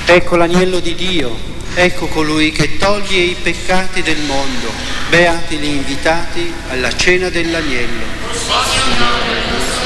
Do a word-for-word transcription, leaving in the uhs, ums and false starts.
Ecco l'agnello di Dio, ecco colui che toglie i peccati del mondo. Beati gli invitati alla cena dell'agnello.